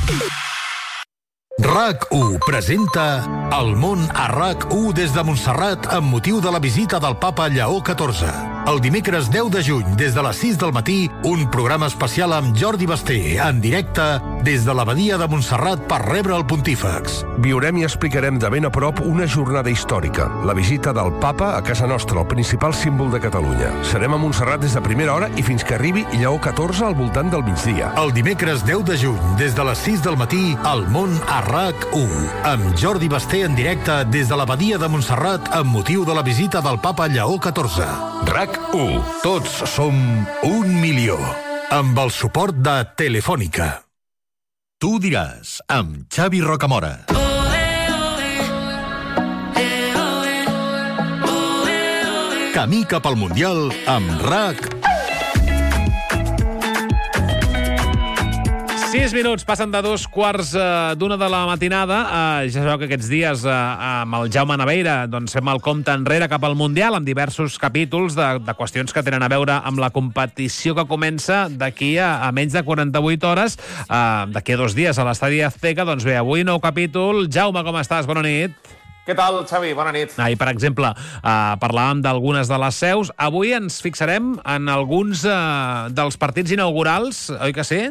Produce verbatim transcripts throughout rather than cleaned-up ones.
RAC u presenta El món a RAC u des de Montserrat amb motiu de la visita del papa Lleó catorze. El dimecres deu de juny, des de les sis del matí, un programa especial amb Jordi Basté, en directe des de l'abadia de Montserrat per rebre el pontífex. Viurem i explicarem de ben a prop una jornada històrica, la visita del papa a casa nostra, el principal símbol de Catalunya. Serem a Montserrat des de primera hora i fins que arribi Lleó catorze al voltant del migdia. El dimecres deu de juny, des de les sis del matí, El món a RAC u, amb Jordi Basté en directe des de l'abadia de Montserrat amb motiu de la visita del papa Lleó catorze. RAC u. Tots som un milió. Amb el suport de Telefònica. Tu diràs, amb Xavi Rocamora. Camí cap al Mundial amb RAC. Sis minuts, passen de dos quarts eh, d'una de la matinada. Eh, ja sabeu que aquests dies eh, amb el Jaume Naveira doncs, fem el compte enrere cap al Mundial amb diversos capítols de, de qüestions que tenen a veure amb la competició que comença d'aquí a, a menys de quaranta-vuit hores. Eh, d'aquí a dos dies a l'Estadi Azteca. Doncs bé, avui nou capítol. Jaume, com estàs? Bona nit. Què tal, Xavi? Bona nit. Ah, I, per exemple, eh, parlàvem d'algunes de les seus. Avui ens fixarem en alguns eh, dels partits inaugurals, oi que sí?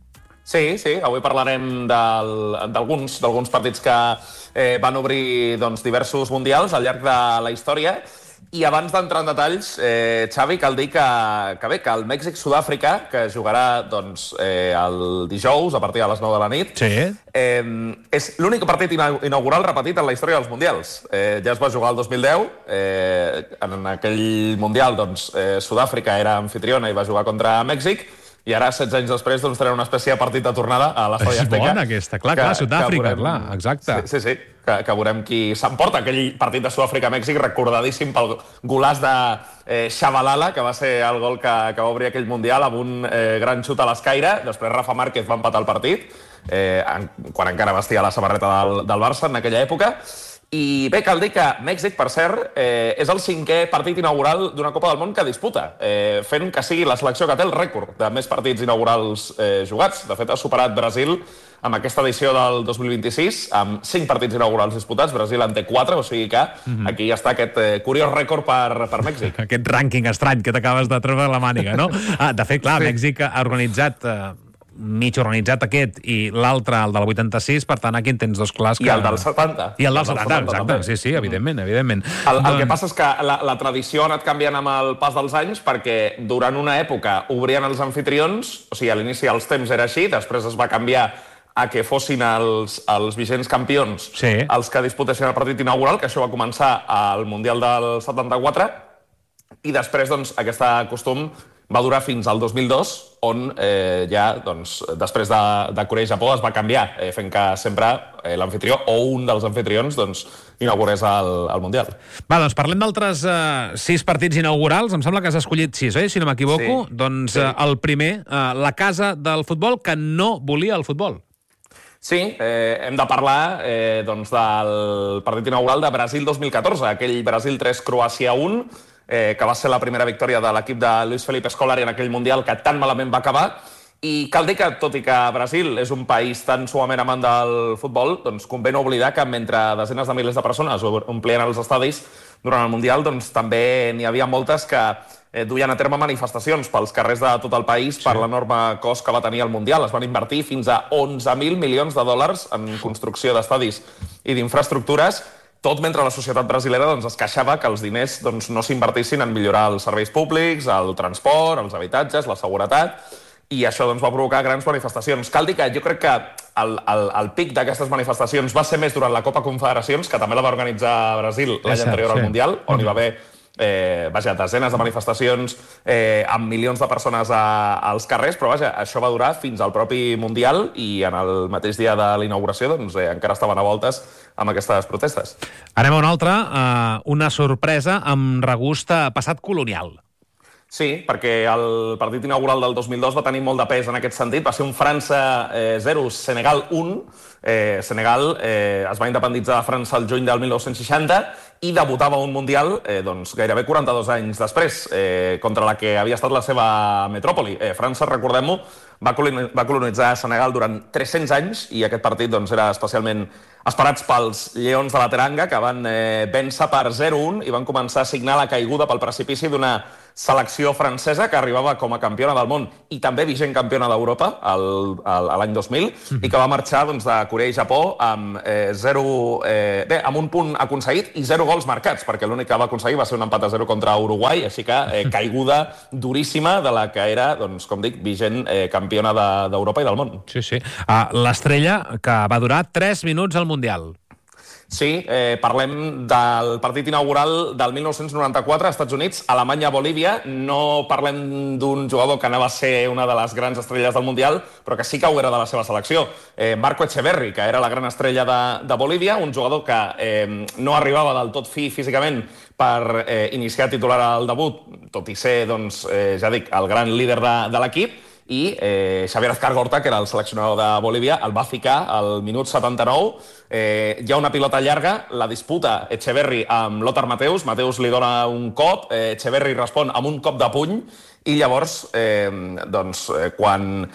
Sí, sí, avui parlarem d'alguns d'alguns partits que eh, van obrir doncs, diversos mundials al llarg de la història. I abans d'entrar en detalls, eh, Xavi, cal dir que, que bé, que el Mèxic-Sud-àfrica, que jugarà doncs, eh, el dijous a partir de les nou de la nit, sí. eh, és l'únic partit inaugural repetit en la història dels mundials. Eh, ja es va jugar el dos mil deu, eh, en aquell mundial doncs, eh, Sud-àfrica era anfitriona i va jugar contra Mèxic, i ara, setze anys després, doncs, tenen una espècie de partit de tornada a l'Estadi Azteca. És bona aquesta, clar, clar, Sud-àfrica, clar, exacte. Sí, sí, sí, que, que veurem qui s'emporta aquell partit de Sud-àfrica-Mèxic, recordadíssim pel golàs de eh, Shabalala, que va ser el gol que, que va obrir aquell Mundial amb un eh, gran xut a l'escaire. Després Rafa Márquez va empatar el partit, eh, en, quan encara vestia la samarreta del, del Barça en aquella època. I bé, cal dir que Mèxic, per cert, eh, és el cinquè partit inaugural d'una Copa del Món que disputa, eh, fent que sigui la selecció que té el rècord de més partits inaugurals eh, jugats. De fet, ha superat Brasil amb aquesta edició del dos mil vint-i-sis, amb cinc partits inaugurals disputats. Brasil en té quatre, o sigui que mm-hmm. aquí ja està aquest eh, curiós rècord per, per Mèxic. Aquest rànquing estrany que t'acabes de treure de la màniga, no? Ah, de fet, clar, sí. Mèxic ha organitzat... Eh, mig organitzat aquest i l'altre, el del vuitanta-sis, per tant aquí en tens dos clars que... I el del setanta. I el del setanta, exacte, sí, sí, evidentment, evidentment. El, el que passa és que la, la tradició ha anat canviant amb el pas dels anys, perquè durant una època obrien els anfitrions, o sigui, a l'inici els temps era així, després es va canviar a que fossin els, els vigents campions sí. els que disputessin el partit inaugural, que això va començar al Mundial del setanta-quatre, i després, doncs, aquest costum va durar fins al dos mil dos, on eh, ja, doncs, després de, de Corea i Japó es va canviar, eh, fent que sempre eh, l'anfitrió o un dels anfitrions doncs, inaugurés el, el Mundial. Va, doncs parlem d'altres eh, sis partits inaugurals. Em sembla que has escollit sis, oi? Si no m'equivoco. Sí. Doncs sí. Eh, el primer, eh, la casa del futbol que no volia el futbol. Sí, eh, hem de parlar eh, doncs, del partit inaugural de Brasil dos mil catorze, aquell Brasil tres, Croàcia un, Eh, que va ser la primera victòria de l'equip de Luis Felipe Scolari en aquell Mundial que tan malament va acabar. I cal dir que, tot i que Brasil és un país tan suament amant del futbol, doncs convé no oblidar que mentre desenes de milers de persones omplien els estadis durant el Mundial, doncs també n'hi havia moltes que eh, duien a terme manifestacions pels carrers de tot el país sí. per l'enorme cost que va tenir el Mundial. Es van invertir fins a onze mil milions de dòlars en construcció d'estadis i d'infraestructures, tot mentre la societat brasilera doncs, es queixava que els diners doncs, no s'invertissin en millorar els serveis públics, el transport, els habitatges, la seguretat, i això doncs, va provocar grans manifestacions. Cal dir que jo crec que el, el, el pic d'aquestes manifestacions va ser més durant la Copa Confederacions, que també la va organitzar Brasil l'any anterior al sí. Mundial, on hi va haver eh, vaja, desenes de manifestacions eh, amb milions de persones a, als carrers, però vaja, això va durar fins al propi Mundial i en el mateix dia de la inauguració doncs, eh, encara estaven a voltes amb aquestes protestes. Anem a una altra, eh, una sorpresa amb regust a passat colonial. Sí, perquè el partit inaugural del dos mil dos va tenir molt de pes en aquest sentit. Va ser un França eh, zero, Senegal un. Eh, Senegal eh, es va independitzar de França el juny del mil nou-cents seixanta i debutava un Mundial eh, doncs, gairebé quaranta-dos anys després, eh, contra la que havia estat la seva metròpoli. Eh, França, recordem-ho, va colonitzar Senegal durant tres-cents anys i aquest partit doncs, era especialment esperats pels Lleons de la Teranga, que van eh, vèncer per zero a un i van començar a signar la caiguda pel precipici d'una selecció francesa que arribava com a campiona del món i també vigent campiona d'Europa l'any dos mil mm-hmm. i que va marxar doncs, de Corea i Japó amb, eh, zero, eh, bé, amb un punt aconseguit i zero gols marcats, perquè l'únic que va aconseguir va ser un empat a zero contra Uruguai, així que eh, caiguda duríssima de la que era, doncs, com dic, vigent eh, campiona d'Europa de, i del món. Sí, sí. Uh, l'estrella que va durar tres minuts al Mundial. Sí, eh, parlem del partit inaugural del mil nou-cents noranta-quatre, Estats Units, Alemanya-Bolívia. No parlem d'un jugador que anava a ser una de les grans estrelles del Mundial, però que sí que ho era de la seva selecció. Eh, Marco Echeverri, que era la gran estrella de, de Bolívia, un jugador que eh, no arribava del tot fi físicament per eh, iniciar titular al debut, tot i ser, doncs, eh, ja dic, el gran líder de, de l'equip, i eh, Xavier Azcargorta, que era el seleccionador de Bolívia, el va ficar al minut setanta-nou. Eh, hi ha una pilota llarga, la disputa Echeverri amb Lothar Matthäus, Matthäus li dona un cop, eh, Echeverri respon amb un cop de puny, i llavors, eh, doncs, eh, quan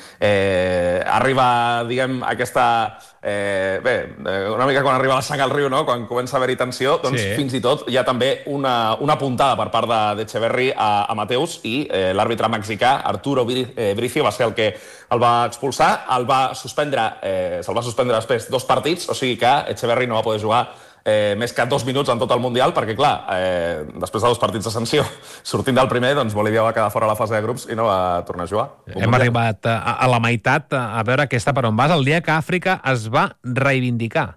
eh, arriba, diguem, aquesta... Eh, bé, una mica quan arriba la sang al riu, no? Quan comença a haver-hi tensió, doncs sí. Fins i tot hi ha també una, una puntada per part d'Echeverri a, a Matthäus i eh, l'àrbitre mexicà, Arturo Bricio, va ser el que el va expulsar, el va suspendre, eh, se'l va suspendre després dos partits, o sigui que Echeverri no va poder jugar Eh, més que dos minuts en tot el Mundial, perquè, clar, eh, després de dos partits de sanció, sortint del primer, doncs Bolívia va quedar fora a la fase de grups i no va tornar a jugar. Hem mundial. arribat a, a la meitat a veure aquesta per on vas, el dia que Àfrica es va reivindicar.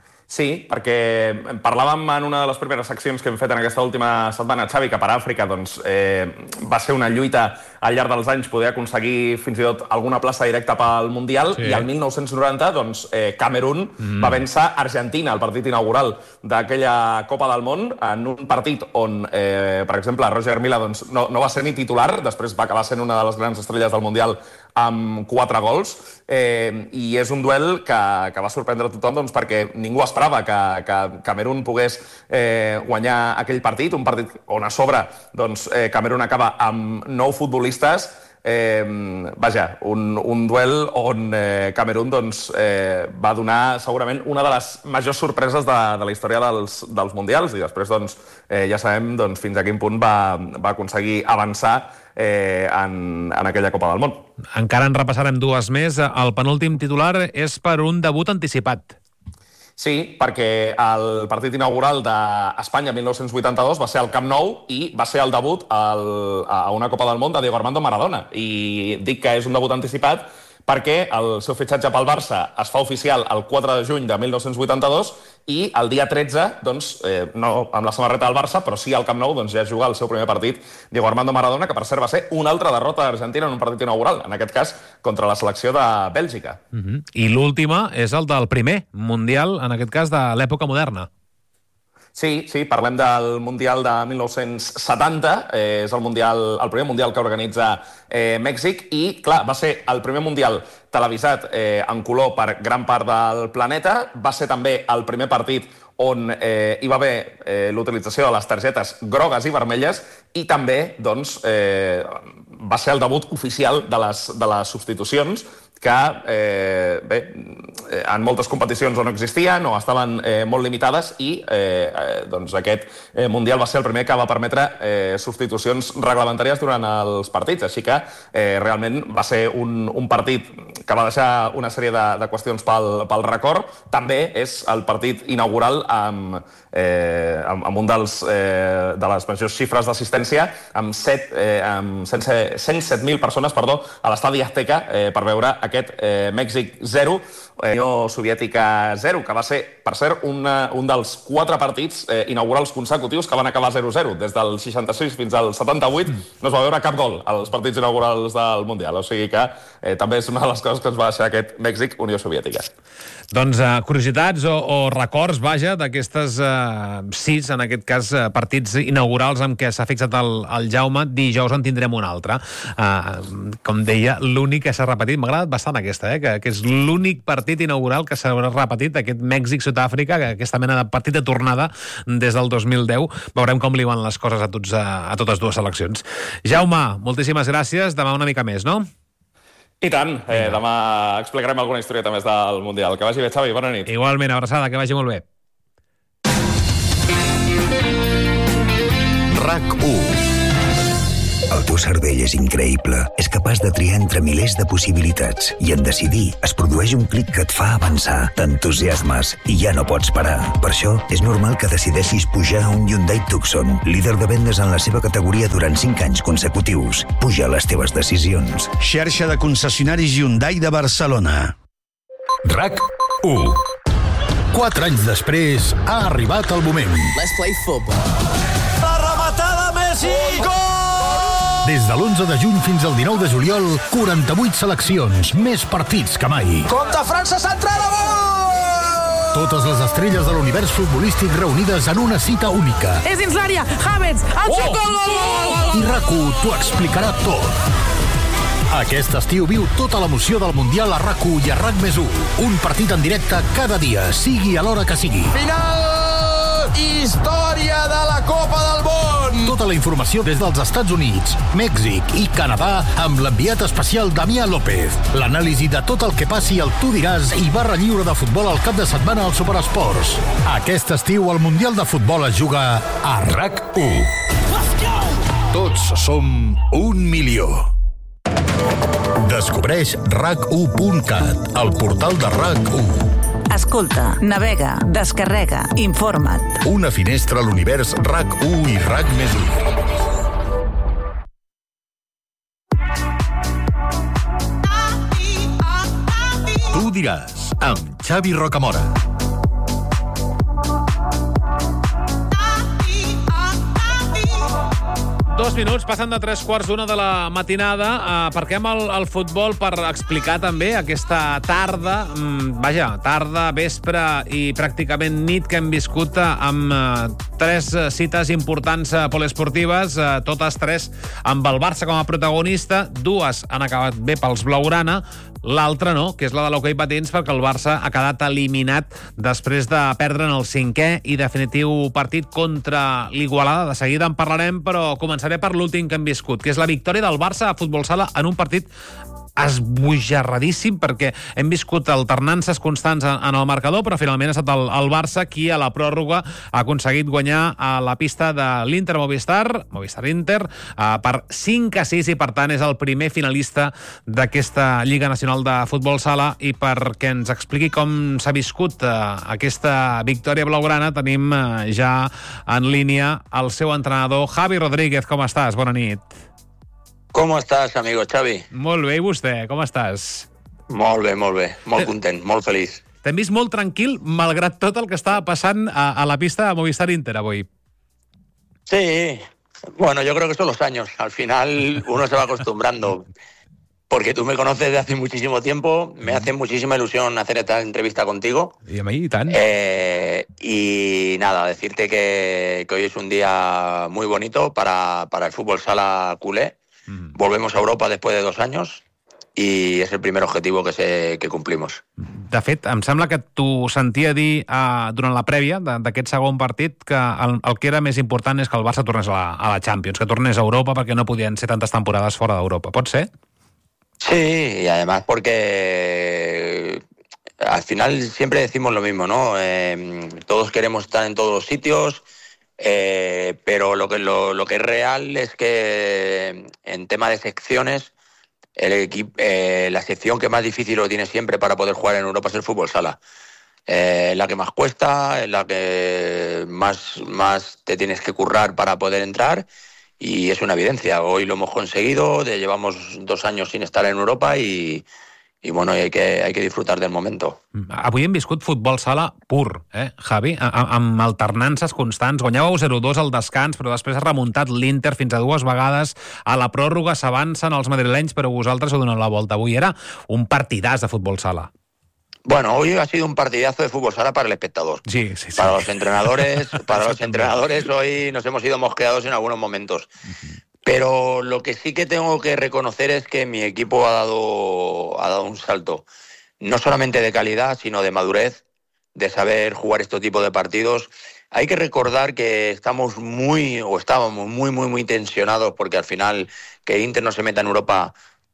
Sí, perquè parlàvem en una de les primeres seccions que hem fet en aquesta última setmana, Xavi, que per Àfrica doncs, eh, va ser una lluita al llarg dels anys poder aconseguir fins i tot alguna plaça directa pel Mundial, sí. I el mil nou-cents noranta doncs, eh, Camerún mm. va vèncer Argentina, el partit inaugural d'aquella Copa del Món, en un partit on, eh, per exemple, Roger Milla doncs, no, no va ser ni titular, després va acabar sent una de les grans estrelles del Mundial amb quatre gols, eh, i és un duel que, que va sorprendre a tothom doncs, perquè ningú esperava que, que Camerún pogués eh, guanyar aquell partit, un partit on a sobre doncs, eh, Camerún acaba amb nou futbolistes. Eh, vaja, un, un duel on eh, Camerún doncs, eh, va donar segurament una de les majors sorpreses de, de la història dels, dels Mundials i després doncs, eh, ja sabem doncs, fins a quin punt va, va aconseguir avançar eh, en, en aquella Copa del Món. Encara en repassarem dues més. El penúltim titular és per un debut anticipat. Sí, perquè el partit inaugural d'Espanya mil nou-cents vuitanta-dos va ser al Camp Nou i va ser el debut al, a una Copa del Món de Diego Armando Maradona. I dic que és un debut anticipat perquè el seu fitxatge pel Barça es fa oficial el quatre de juny de mil nou-cents vuitanta-dos i el dia tretze, doncs, eh, no amb la samarreta del Barça, però sí al Camp Nou, doncs ja juga el seu primer partit Diego Armando Maradona, que per cert va ser una altra derrota d'Argentina en un partit inaugural, en aquest cas contra la selecció de Bèlgica. Uh-huh. I l'última és el del primer Mundial, en aquest cas de l'època moderna. Sí, sí, parlem del Mundial de mil nou-cents setanta, eh, és el, mundial, el primer Mundial que organitza eh, Mèxic i, clar, va ser el primer Mundial televisat eh, en color per gran part del planeta, va ser també el primer partit on eh, hi va haver eh, l'utilització de les targetes grogues i vermelles i també doncs, eh, va ser el debut oficial de les, de les substitucions que eh, bé, en moltes competicions on no existien o estaven eh, molt limitades i eh, eh, doncs aquest eh, Mundial va ser el primer que va permetre eh, substitucions reglamentàries durant els partits, així que eh, realment va ser un, un partit que va deixar una sèrie de, de qüestions pel, pel record. També és el partit inaugural amb, eh, amb, amb un dels eh, de les majors xifres d'assistència amb, set, eh, amb cent set mil persones perdó, a l'estadi Azteca eh, per veure aquest eh, Mèxic zero, eh, Unió Soviètica zero, que va ser, per cert, una, un dels quatre partits eh, inaugurals consecutius que van acabar zero zero. Des del seixanta-sis fins al setanta-vuit no es va veure cap gol als partits inaugurals del Mundial. O sigui que eh, també és una de les coses que ens va deixar aquest Mèxic Unió Soviètica. Doncs uh, curiositats o, o records, vaja, d'aquestes uh, sis, en aquest cas, uh, partits inaugurals amb què s'ha fixat el, el Jaume. Dijous en tindrem un altre. Uh, com deia, l'únic que s'ha repetit, m'ha agradat bastant aquesta, eh, que, que és l'únic partit inaugural que s'ha repetit, aquest Mèxic-Sud-àfrica, que aquesta mena de partit de tornada des del dos mil deu. Veurem com li van les coses a, tots, a, a totes dues seleccions. Jaume, moltíssimes gràcies. Demà una mica més, no? I tant, eh, demà explicarem alguna historieta més del Mundial. Que vagi bé, Xavi, bona nit. Igualment, abraçada, que vagi molt bé. RAC u. El teu cervell és increïble. És capaç de triar entre milers de possibilitats. I en decidir es produeix un clic que et fa avançar. T'entusiasmes i ja no pots parar. Per això és normal que decideixis pujar a un Hyundai Tucson, líder de vendes en la seva categoria durant cinc anys consecutius. Puja les teves decisions. Xarxa de concessionaris Hyundai de Barcelona. RAC u. Quatre anys després ha arribat el moment. Let's play football. La rematada Messi! Gol! Des de l'onze de juny fins al dinou de juliol, quaranta-vuit seleccions, més partits que mai. Compte França centrada, gol! Totes les estrelles de l'univers futbolístic reunides en una cita única. És dins l'àrea, Havertz, el xut, gol, gol, gol! I RAC u t'ho explicarà tot. Aquest estiu viu tota l'emoció del Mundial a RAC u i a RAC més u. Un partit en directe cada dia, sigui a l'hora que sigui. Final! Història de la Copa del Món! Tota la informació des dels Estats Units, Mèxic i Canadà amb l'enviat especial Damià López. L'anàlisi de tot el que passi al Tu diràs i barra lliure de futbol al cap de setmana als Superesports. Aquest estiu el Mundial de Futbol es juga a RAC u. Tots som un milió. Descobreix rac u punt cat, el portal de RAC u. Escolta, navega, descarrega, informa't. Una finestra a l'univers RAC u i RAC més u. Tu diràs, amb Xavi Rocamora. Dos minuts, passen de tres quarts d'una de la matinada. Aparquem el, el futbol per explicar també aquesta tarda, mmm, vaja, tarda, vespre i pràcticament nit que hem viscut amb uh, tres cites importants uh, poliesportives, uh, totes tres amb el Barça com a protagonista. Dues han acabat bé pels blaugrana, l'altra no, que és la de l'hoquei patins, perquè el Barça ha quedat eliminat després de perdre en el cinquè i definitiu partit contra l'Igualada. De seguida en parlarem, però començarem per l'últim que hem viscut, que és la victòria del Barça a futbol sala en un partit esbojarradíssim, perquè hem viscut alternances constants en el marcador, però finalment ha estat el, el Barça qui a la pròrroga ha aconseguit guanyar a la pista de l'Inter Movistar, Movistar Inter, eh, per cinc a sis, i per tant és el primer finalista d'aquesta Lliga Nacional de Futbol Sala. I perquè ens expliqui com s'ha viscut eh, aquesta victòria blaugrana, tenim eh, ja en línia el seu entrenador, Javi Rodríguez. Com estàs? Bona nit. Com estàs, amigo Xavi? Molt bé, i vostè, com estàs? Molt bé, molt bé, molt content, molt feliç. T'hem vist molt tranquil, malgrat tot el que estava passant a, a la pista de Movistar Inter avui. Sí, bueno, yo creo que son los años. Al final uno se va acostumbrando. Porque tú me conoces desde hace muchísimo tiempo, me hace muchísima ilusión hacer esta entrevista contigo. Y a mí, y tan. Eh, y nada, decirte que, que hoy es un día muy bonito para, para el fútbol sala culé. Mm. Volvemos a Europa después de dos años i és el primer objectiu que, se, que complimos. De fet, em sembla que t'ho sentia dir uh, durant la prèvia d'aquest segon partit que el, el que era més important és que el Barça tornés a la, a la Champions, que tornés a Europa, perquè no podien ser tantes temporades fora d'Europa. Pot ser? Sí, y además porque al final siempre decimos lo mismo, ¿no? Eh, todos queremos estar en todos los sitios, eh, pero lo que, lo, lo que es real es que en tema de secciones, el equipo, eh, la sección que más difícil lo tiene siempre para poder jugar en Europa es el fútbol sala. Eh, la que más cuesta, es la que más, más te tienes que currar para poder entrar. Y es una evidencia. Hoy lo hemos conseguido, llevamos dos años sin estar en Europa y, i bueno, hay que, hay que disfrutar del momento. Avui hem viscut futbol sala pur, eh, Javi? Amb alternances constants. Guanyàveu zero dos al descans, però després ha remuntat l'Inter fins a dues vegades. A la pròrroga s'avancen els madrilenys, però vosaltres heu donat la volta. Avui era un partidàs de futbol sala. Bueno, hoy ha sido un partidazo de fútbol sala para el espectador. Sí, sí, sí. Para los entrenadores, para los entrenadores hoy nos hemos ido mosqueados en algunos momentos. Uh-huh. Pero lo que sí que tengo que reconocer es que mi equipo ha dado, ha dado un salto, no solamente de calidad, sino de madurez, de saber jugar este tipo de partidos. Hay que recordar que estamos muy, o estábamos muy, muy, muy tensionados porque al final que Inter no se meta en Europa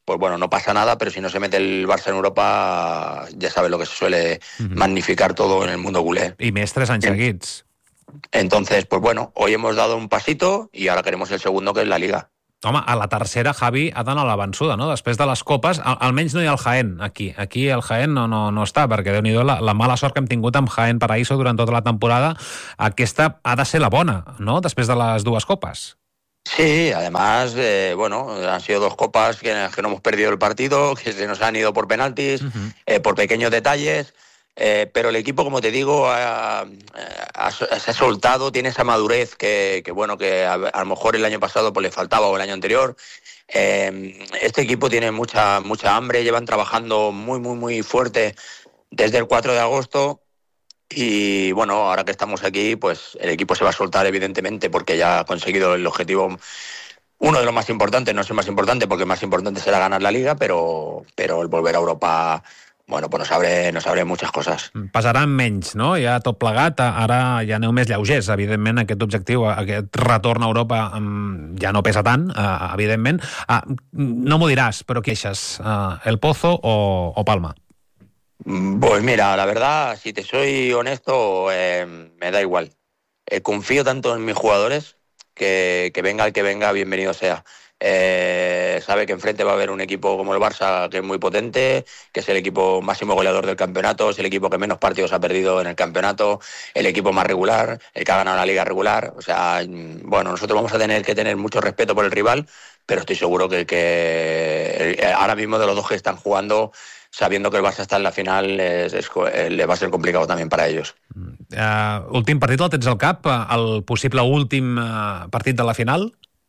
pues bueno, no pasa nada, pero si no se mete el Barça en Europa, ya sabes lo que se suele uh-huh. magnificar todo en el mundo culé. I més tres anys seguits. Entonces, pues bueno, hoy hemos dado un pasito y ahora queremos el segundo, que es la Liga. Home, a la tercera, Javi, ha d'anar a la vençuda, no? Després de les copes, al, almenys no hi ha el Jaén, aquí. Aquí el Jaén no, no, no està, perquè Déu-n'hi-do la, la mala sort que hem tingut amb Jaén Paraíso durant tota la temporada. Aquesta ha de ser la bona, no?, després de les dues copes. Sí, además, eh, bueno, han sido dos copas que, que no hemos perdido el partido, que se nos han ido por penaltis, uh-huh. eh, por pequeños detalles, eh, pero el equipo, como te digo, ha, ha, se ha soltado, tiene esa madurez que, que bueno, que a, a lo mejor el año pasado pues le faltaba o el año anterior. Eh, este equipo tiene mucha, mucha hambre, llevan trabajando muy, muy, muy fuerte desde el cuatro de agosto. Y bueno, ahora que estamos aquí, pues el equipo se va a soltar, evidentemente, porque ya ha conseguido el objetivo, uno de los más importantes, no es el más importante, porque el más importante será ganar la Liga, pero, pero el volver a Europa, bueno, pues nos abre, nos abre muchas cosas. Passaran menys, no? Ja tot plegat, ara ja aneu més lleugers, evidentment, aquest objectiu, aquest retorn a Europa ja no pesa tant, evidentment. No m'ho diràs, però queixes, El Pozo o, o Palma? Pues mira, la verdad, si te soy honesto, eh, me da igual. Eh, confío tanto en mis jugadores que, que venga el que venga, bienvenido sea. Eh, sabe que enfrente va a haber un equipo como el Barça, que es muy potente, que es el equipo máximo goleador del campeonato, es el equipo que menos partidos ha perdido en el campeonato, el equipo más regular, el que ha ganado la liga regular. O sea, bueno, nosotros vamos a tener que tener mucho respeto por el rival, pero estoy seguro que, que el, ahora mismo de los dos que están jugando, sabiendo que el Barça está en la final, es, es, le va a ser complicado también para ellos. Uh, últim partit el tens al cap? El possible últim uh, partit de la final?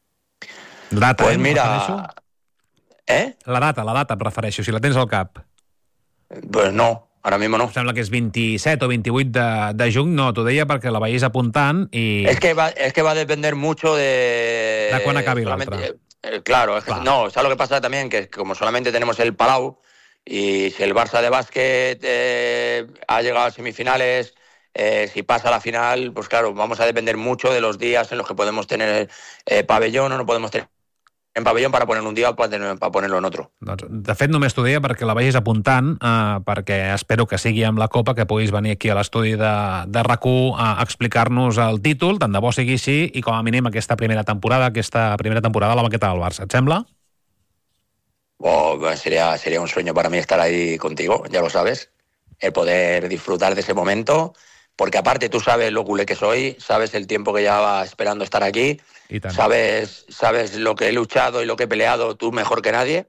La data, pues eh? Mira... ¿Eh? La data, la data em refereixo, si la tens al cap. Pues no, ara mismo no. Em sembla que és vint-i-set o vint-i-vuit de, de juny, no, t'ho deia perquè la veies apuntant i... Es que va, es que va a depender mucho de... De quan acabi l'altra. Eh, claro, es que, no, ¿sabes lo que pasa también? Que como solamente tenemos el Palau, y si el Barça de básquet eh, ha llegado a semifinales, eh, si pasa a la final, pues claro, vamos a depender mucho de los días en los que podemos tener eh, pabellón o no podemos tener en pabellón para poner un dia o para ponerlo en otro. Doncs, de fet, només t'ho deia perquè la vegis apuntant, eh, perquè espero que sigui amb la Copa, que puguis venir aquí a l'estudi de, de R A C u a explicar-nos el títol, tant de bo sigui així, i com a mínim aquesta primera temporada, aquesta primera temporada a la banqueta del Barça. Et sembla? Oh, sería, sería un sueño para mí estar ahí contigo, ya lo sabes, el poder disfrutar de ese momento, porque aparte tú sabes lo culé que soy, sabes el tiempo que llevaba esperando estar aquí, sabes, sabes lo que he luchado y lo que he peleado tú mejor que nadie,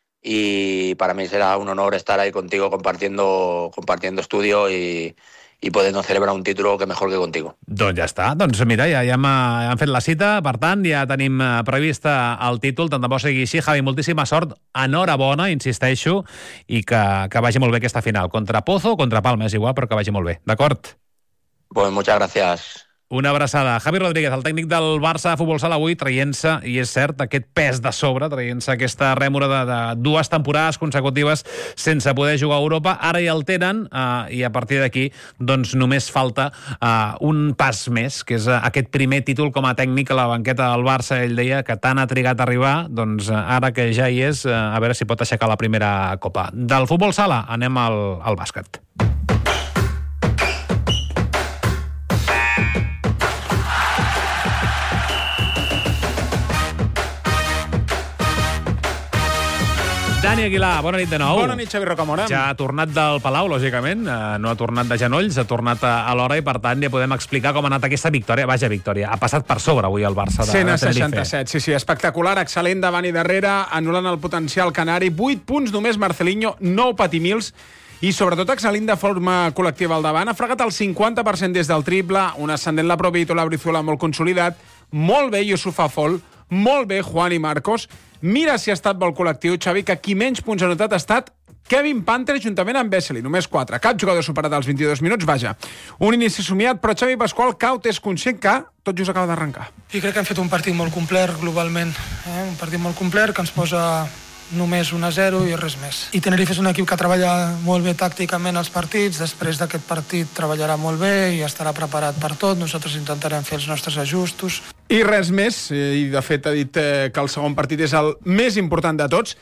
y para mí será un honor estar ahí contigo compartiendo, compartiendo estudio y, i podent celebrar un títol que mejor que contigo. Doncs ja està. Doncs mira, ja, ja hem, hem fet la cita, per tant, ja tenim prevista el títol, tant de bo sigui així. Javi, moltíssima sort, enhorabona, insisteixo, i que, que vagi molt bé aquesta final. Contra Pozo o contra Palma, és igual, però que vagi molt bé. D'acord? Pues muchas gracias. Una abraçada. Javi Rodríguez, el tècnic del Barça Futbol Sala, avui traient-se, i és cert, aquest pes de sobre, traient-se aquesta rèmora de, de dues temporades consecutives sense poder jugar a Europa. Ara ja el tenen, eh, i a partir d'aquí doncs només falta eh, un pas més, que és eh, aquest primer títol com a tècnic a la banqueta del Barça. Ell deia que tant ha trigat a arribar, doncs eh, ara que ja hi és, eh, a veure si pot aixecar la primera copa. Del Futbol Sala anem al, al bàsquet. Dani Aguilar, bona nit de nou. Bona nit, Xavi Rocamora. Ja ha tornat del Palau, lògicament, no ha tornat de genolls, ha tornat a l'hora i, per tant, ja podem explicar com ha anat aquesta victòria. Vaja, victòria. Ha passat per sobre avui el Barça de, cent a de Tenerife. seixanta-set, sí, sí, espectacular, excel·lent davant i darrere, anul·lant el potencial canari. vuit punts només Marcelinho, nou patimils, i sobretot excel·lint de forma col·lectiva al davant. Ha fregat el cinquanta per cent des del triple, un ascendent la Provito, la Brizuela molt consolidat, molt bé Yusuf Afol, molt bé Juan i Marcos. Mira si ha estat bo el col·lectiu, Xavi, que qui menys punts ha notat ha estat Kevin Panther juntament amb Vesely, només quatre. Cap jugador superat als vint-i-dos minuts, vaja. Un inici somiat, però Xavi Pasqual Caut és conscient que tot just acaba d'arrencar. I crec que hem fet un partit molt complet globalment, eh? un partit molt complet que ens posa només un a zero i res més. I Tenerife és un equip que treballa molt bé tàcticament els partits, després d'aquest partit treballarà molt bé i estarà preparat per tot, nosaltres intentarem fer els nostres ajustos. I res més, i de fet ha dit que el segon partit és el més important de tots,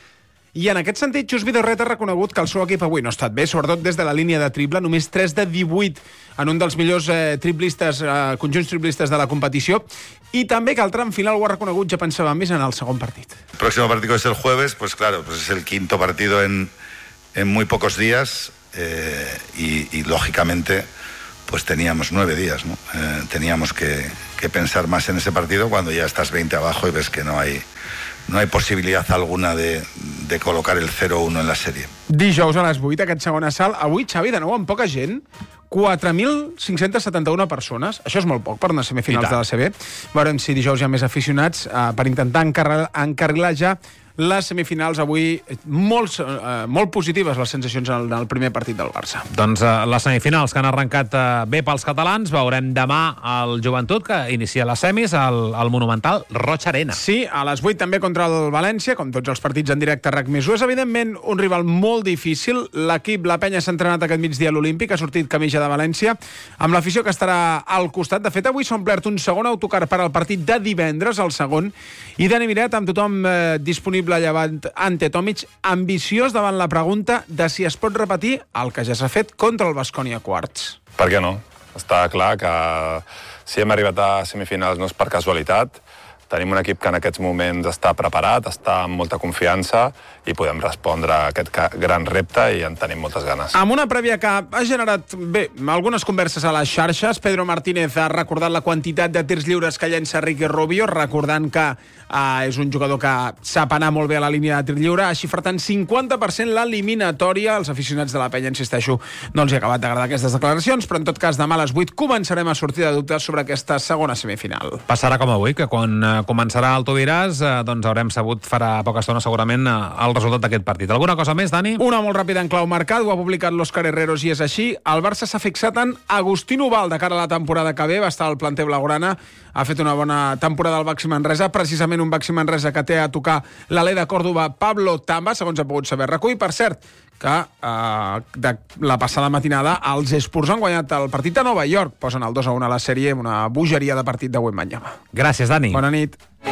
I en aquest sentit, Chus Vidorret ha reconegut que el seu equip avui no ha estat bé, sobretot des de la línia de triple, només tres de divuit en un dels millors eh, triplistes, eh, conjunts triplistes de la competició, i també que el tram final ho ha reconegut, ja pensava més en el segon partit. El próximo partido es el jueves, pues claro, pues es el quinto partido en, en muy pocos días eh, y, y lógicamente pues teníamos nueve días, ¿no? Eh, teníamos que, que pensar más en ese partido cuando ya estás veinte abajo y ves que no hay... no hay possibilitat alguna de, de col·locar el zero uno en la sèrie. Dijous a les vuit, aquest segon assalt. Avui, Xavi, de nou, amb poca gent, quatre mil cinc-cents setanta-una persones. Això és molt poc per unes semifinals de la A C B. Veurem si dijous hi ha més aficionats eh, per intentar encarrilar, encarrilar ja les semifinals. Avui molt, eh, molt positives les sensacions en el, en el primer partit del Barça. Doncs eh, les semifinals que han arrencat eh, bé pels catalans. Veurem demà el Joventut, que inicia les semis al, al monumental Roig Arena. Sí, a les vuit també contra el València, com tots els partits en directe RAC més u. És evidentment un rival molt difícil. L'equip, la penya, s'ha entrenat aquest migdia a l'Olímpic, ha sortit camisa de València, amb l'afició que estarà al costat. De fet, avui s'ha omplert un segon autocar per al partit de divendres, el segon, i Dani Miret, amb tothom eh, disponible llevant ante Tomic, ambiciós davant la pregunta de si es pot repetir el que ja s'ha fet contra el Baskonia Quarts. Per què no? Està clar que si hem arribat a semifinals no és per casualitat. Tenim un equip que en aquests moments està preparat, està amb molta confiança i podem respondre a aquest gran repte i en tenim moltes ganes. Amb una prèvia que ha generat, bé, algunes converses a les xarxes, Pedro Martínez ha recordat la quantitat de tirs lliures que llença Ricky Rubio, recordant que eh, és un jugador que sap anar molt bé a la línia de tir lliure, ha xifrat en cinquanta per cent l'eliminatòria. Els aficionats de la penya, insisteixo, no els hi ha acabat d'agradar aquestes declaracions, però en tot cas demà a les vuit començarem a sortir de dubtes sobre aquesta segona semifinal. Passarà com avui, que quan eh, començarà el Tu diràs, eh, doncs haurem sabut farà poca estona segurament eh, el resultat d'aquest partit. Alguna cosa més, Dani? Una molt ràpida en clau mercat, ho ha publicat l'Òscar Herreros i és així. El Barça s'ha fixat en Agustín Ubal de cara a la temporada que ve, va estar al planter blaugrana, ha fet una bona temporada al Baxi Manresa, precisament un Baxi Manresa que té a tocar l'alè de Còrdova Pablo Tamba, segons ha pogut saber recull. Per cert, que eh, de la passada matinada els Spurs han guanyat el partit de Nova York, posen el dos a un a la sèrie amb una bogeria de partit de Wembanyama. Gràcies, Dani. Bona nit.